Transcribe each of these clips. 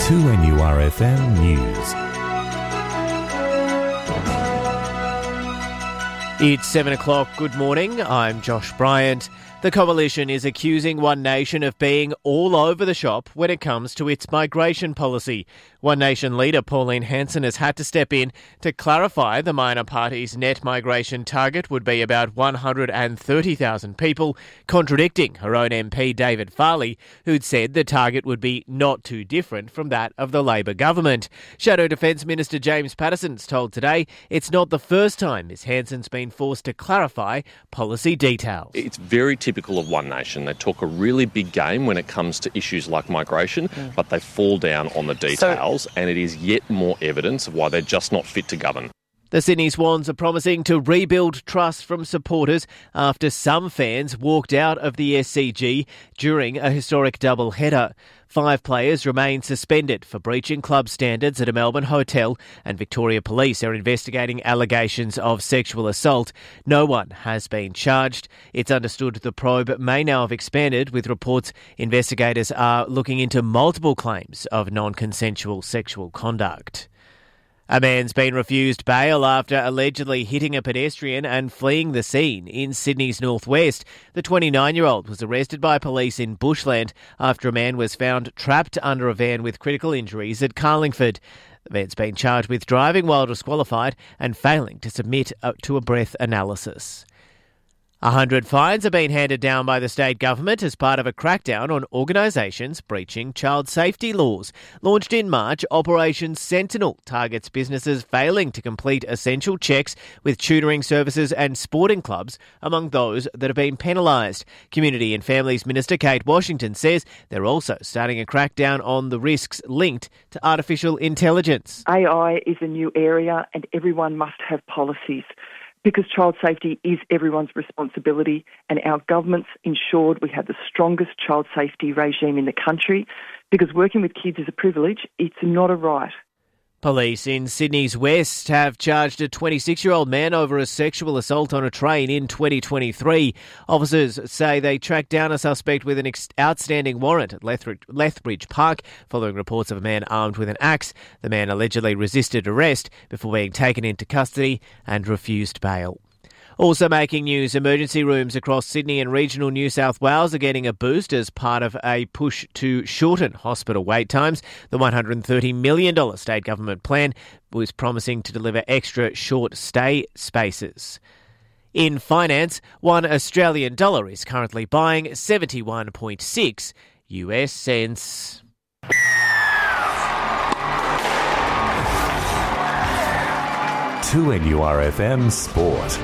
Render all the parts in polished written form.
2NURFM News. It's 7 o'clock. Good morning. I'm Josh Bryant. The Coalition is accusing One Nation of being all over the shop when it comes to its migration policy. One Nation leader Pauline Hanson has had to step in to clarify the minor party's net migration target would be about 130,000 people, contradicting her own MP David Farley, who'd said the target would be not too different from that of the Labor government. Shadow Defence Minister James Patterson's told Today it's not the first time Ms Hanson's been forced to clarify policy details. It's very typical of One Nation. They talk a really big game when it comes to issues like migration, but they fall down on the details, and it is yet more evidence of why they're just not fit to govern. The Sydney Swans are promising to rebuild trust from supporters after some fans walked out of the SCG during a historic double-header. 5 players remain suspended for breaching club standards at a Melbourne hotel, and Victoria Police are investigating allegations of sexual assault. No one has been charged. It's understood the probe may now have expanded, with reports investigators are looking into multiple claims of non-consensual sexual conduct. A man's been refused bail after allegedly hitting a pedestrian and fleeing the scene in Sydney's northwest. The 29-year-old was arrested by police in Bushland after a man was found trapped under a van with critical injuries at Carlingford. The man's been charged with driving while disqualified and failing to submit to a breath analysis. 100 fines are being handed down by the state government as part of a crackdown on organisations breaching child safety laws. Launched in March, Operation Sentinel targets businesses failing to complete essential checks, with tutoring services and sporting clubs among those that have been penalised. Community and Families Minister Kate Washington says they're also starting a crackdown on the risks linked to artificial intelligence. AI is a new area and everyone must have policies, because child safety is everyone's responsibility, and our government's ensured we have the strongest child safety regime in the country, because working with kids is a privilege, it's not a right. Police in Sydney's West have charged a 26-year-old man over a sexual assault on a train in 2023. Officers say they tracked down a suspect with an outstanding warrant at Lethbridge Park following reports of a man armed with an axe. The man allegedly resisted arrest before being taken into custody and refused bail. Also making news, emergency rooms across Sydney and regional New South Wales are getting a boost as part of a push to shorten hospital wait times. The $130 million state government plan was promising to deliver extra short stay spaces. In finance, $1 Australian is currently buying 71.6 US cents. To NURFM Sport.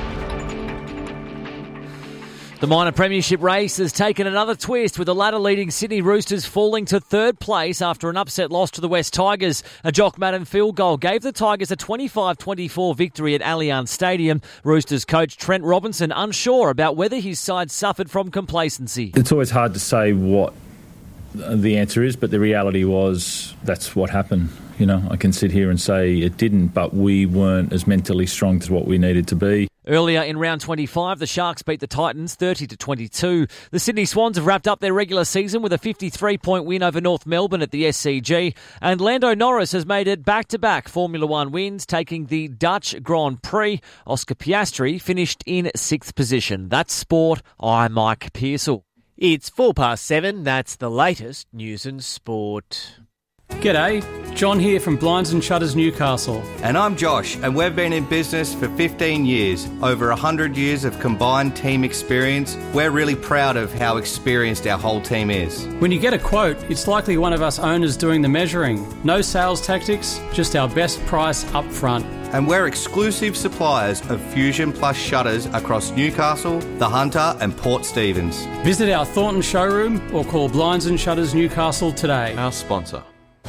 The minor premiership race has taken another twist, with the ladder-leading Sydney Roosters falling to third place after an upset loss to the West Tigers. A Jock Madden field goal gave the Tigers a 25-24 victory at Allianz Stadium. Roosters coach Trent Robinson unsure about whether his side suffered from complacency. It's always hard to say what the answer is, but the reality was that's what happened. You know, I can sit here and say it didn't, but we weren't as mentally strong as what we needed to be. Earlier in round 25, the Sharks beat the Titans 30-22. The Sydney Swans have wrapped up their regular season with a 53-point win over North Melbourne at the SCG. And Lando Norris has made it back-to-back Formula One wins, taking the Dutch Grand Prix. Oscar Piastri finished in 6th position. That's sport. I'm Mike Pearsall. It's 7:04. That's the latest news and sport. G'day, John here from Blinds and Shutters Newcastle. And I'm Josh, and we've been in business for 15 years. Over 100 years of combined team experience. We're really proud of how experienced our whole team is. When you get a quote, it's likely one of us owners doing the measuring. No sales tactics, just our best price up front. And we're exclusive suppliers of Fusion Plus shutters across Newcastle, The Hunter and Port Stephens. Visit our Thornton showroom or call Blinds and Shutters Newcastle today. Our sponsor.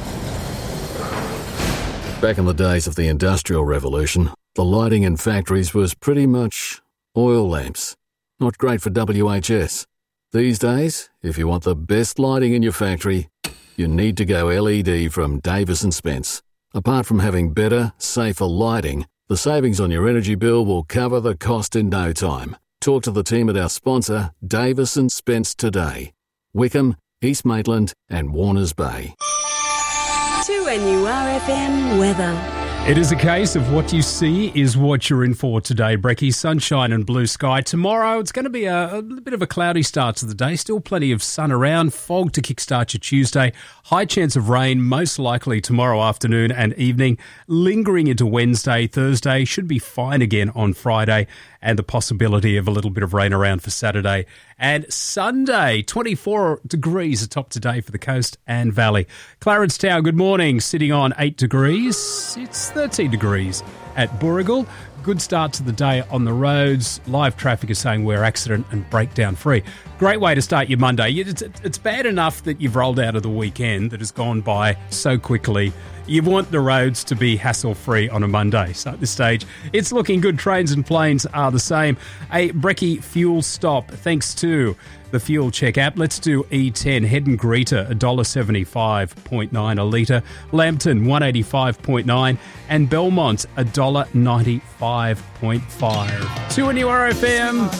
Back in the days of the Industrial Revolution, the lighting in factories was pretty much oil lamps. Not great for WHS. These days, if you want the best lighting in your factory, you need to go LED from Davis & Spence. Apart from having better, safer lighting, the savings on your energy bill will cover the cost in no time. Talk to the team at our sponsor, Davis & Spence, today. Wickham, East Maitland and Warners Bay. 2NURFM weather. It is a case of what you see is what you're in for today, Brecky. Sunshine and blue sky. Tomorrow, it's going to be a bit of a cloudy start to the day. Still plenty of sun around. Fog to kickstart your Tuesday. High chance of rain, most likely tomorrow afternoon and evening. Lingering into Wednesday, Thursday. Should be fine again on Friday. And the possibility of a little bit of rain around for Saturday and Sunday. 24 degrees atop today for the coast and valley. Clarence Town, good morning. Sitting on 8 degrees. It's 13 degrees at Booragul. Good start to the day on the roads. Live traffic is saying we're accident and breakdown free. Great way to start your Monday. It's bad enough that you've rolled out of the weekend that has gone by so quickly. You want the roads to be hassle-free on a Monday. So at this stage, it's looking good. Trains and planes are the same. A Brecky fuel stop thanks to the Fuel Check app. Let's do E10. Head and Greeter, $1.75.9 a litre. Lambton, $1.85.9. And Belmont, $1.95.5. 2NURFM.